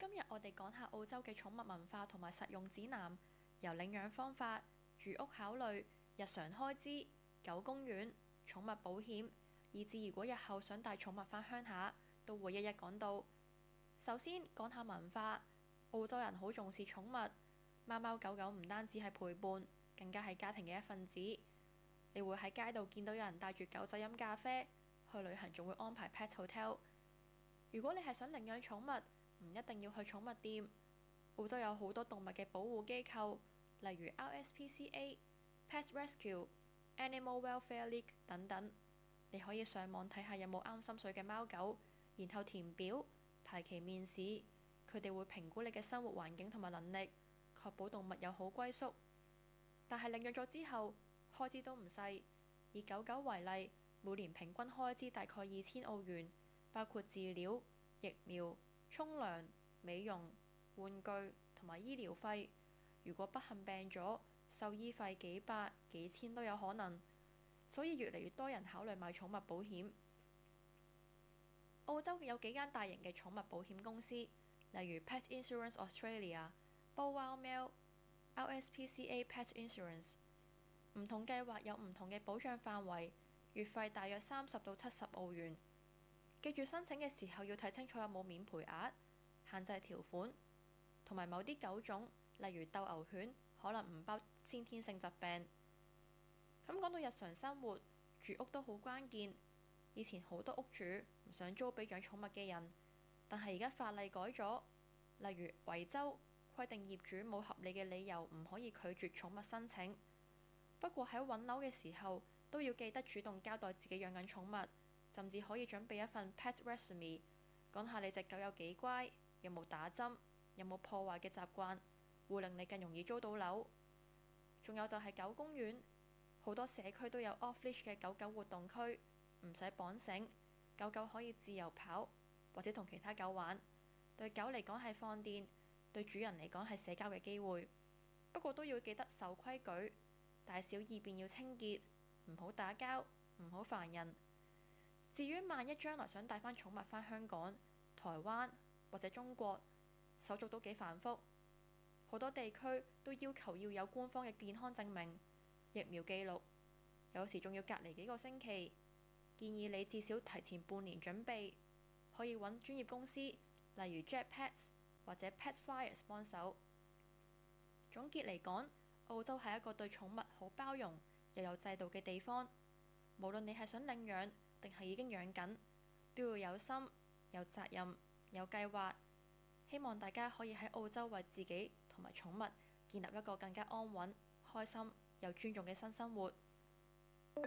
今日我哋講下澳洲嘅寵物文化同埋實用指南，由領養方法、住屋考慮、日常開支、狗公園、寵物保險，以至如果日後想帶寵物返鄉下，都會一一講到。首先講下文化，澳洲人好重視寵物，貓貓狗狗唔單止係陪伴，更加係家庭嘅一份子。你會喺街度見到有人帶住狗仔飲咖啡，去旅行仲會安排 pet hotel。如果你係想領養寵物，唔一定要去寵物店。澳洲有好多動物嘅保護機構，例如 RSPCA、Pet Rescue、Animal Welfare League 等等。你可以上網睇下有冇啱心水嘅貓狗，然後填表、排期面試。佢哋會評估你嘅生活環境同埋能力，確保動物有好歸宿。但係領養咗之後，開支都唔細。以狗狗為例，每年平均開支大概2000澳元，包括飼料、疫苗、沖涼、美容、玩具同埋醫療費。如果不幸病咗，獸醫費幾百、幾千都有可能。所以越嚟越多人考慮買寵物保險。澳洲有幾間大型嘅寵物保險公司，例如 Pet Insurance Australia、Bow-Wow Mail、RSPCA Pet Insurance。唔同計劃有唔同嘅保障範圍，月費大約30到70澳元。記住申請嘅時候要睇清楚有冇免賠額、限制條款，同埋某啲狗種，例如鬥牛犬，可能唔包先天性疾病。咁講到日常生活，住屋都好關鍵。以前好多屋主唔想租俾養寵物嘅人，但係而家法例改咗，例如維州規定業主冇合理嘅理由唔可以拒絕寵物申請。不過喺揾樓嘅時候都要記得主動交代自己養緊寵物，甚至可以準備一份 pet resume， 講下你隻狗有幾乖，有冇打針，有冇破壞嘅習慣，會令你更容易租到樓。仲有就係狗公園，好多社區都有 off-leash 嘅狗狗活動區，唔使綁繩，狗狗可以自由跑或者同其他狗玩。對狗嚟講係放電，對主人嚟講係社交嘅機會。不過都要記得守規矩，大小二便要清潔，唔好打交，唔好煩人。至於萬一將來想帶返寵物返香港、台灣或者中國，手續都幾繁複，好多地區都要求要有官方嘅健康證明、疫苗記錄，有時仲要隔離幾個星期。建議你至少提前半年準備，可以揾專業公司，例如 Jet Pets 或者 Pet Flyers 幫手。總結嚟講，澳洲係一個對寵物好包容又有制度嘅地方。無論你係想領養定係已經養緊，都要有心、有責任、有計劃。希望大家可以喺澳洲為自己同埋寵物建立一個更加安穩、開心又尊重嘅新生活。